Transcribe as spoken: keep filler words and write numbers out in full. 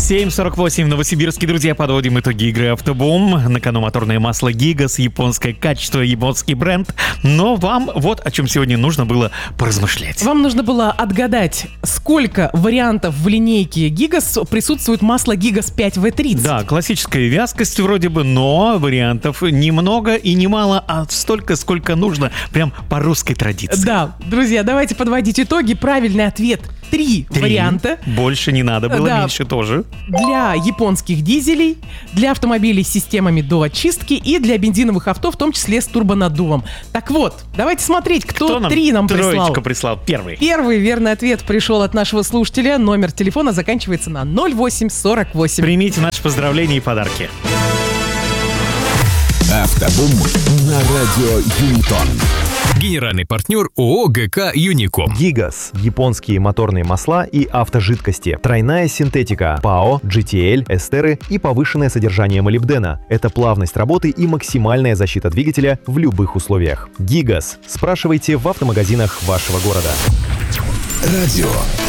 семь сорок восемь в Новосибирске, друзья, подводим итоги игры «Автобум». На кону моторное масло «Гигас», японское качество, японский бренд. Но вам вот о чем сегодня нужно было поразмышлять. Вам нужно было отгадать, сколько вариантов в линейке «Гигас» присутствует масло «Гигас пять вэ тридцать». Да, классическая вязкость вроде бы, но вариантов немного и немало, а столько, сколько нужно, прям по русской традиции. Да, друзья, давайте подводить итоги. Правильный ответ — три, Три. варианта. Больше не надо было, Да. меньше тоже. Для японских дизелей, для автомобилей с системами доочистки и для бензиновых авто, в том числе с турбонаддувом. Так вот, давайте смотреть, кто, Кто нам три нам прислал. троечку прислал? Первый. Первый верный ответ пришел от нашего слушателя. Номер телефона заканчивается на ноль восемь сорок восемь. Примите наши поздравления и подарки. Автобум на радио Юнитон. Генеральный партнер ООО ГК «Юником». Гигас, японские моторные масла и автожидкости, тройная синтетика, ПАО, джи ти эл, эстеры и повышенное содержание молибдена. Это плавность работы и максимальная защита двигателя в любых условиях. Гигас. Спрашивайте в автомагазинах вашего города. Радио